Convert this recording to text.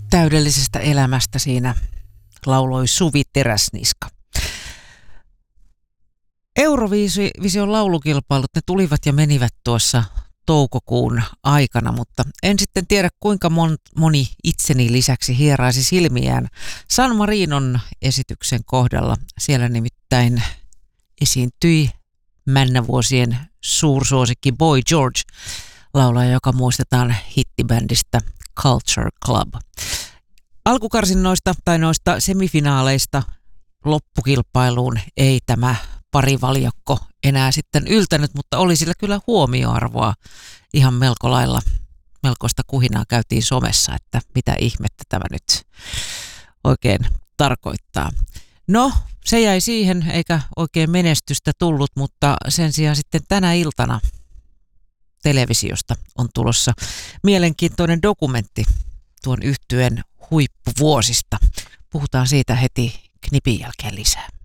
täydellisestä elämästä siinä lauloi Suvi Teräsniska. Eurovision laulukilpailut, ne tulivat ja menivät tuossa toukokuun aikana, mutta en sitten tiedä kuinka moni itseni lisäksi hieraisi silmiään San Marinon esityksen kohdalla. Siellä nimittäin esiintyi männävuosien suursuosikki Boy George, laulaja, joka muistetaan hittibändistä Culture Club. Alkukarsinnoista tai noista semifinaaleista loppukilpailuun ei tämä parivaljakko enää sitten yltänyt, mutta oli sillä kyllä huomioarvoa ihan melko lailla. Melkoista kuhinaa käytiin somessa, että mitä ihmettä tämä nyt oikein tarkoittaa. No, se jäi siihen, eikä oikein menestystä tullut, mutta sen sijaan sitten tänä iltana televisiosta on tulossa mielenkiintoinen dokumentti tuon yhtyeen huippuvuosista. Puhutaan siitä heti knipin jälkeen lisää.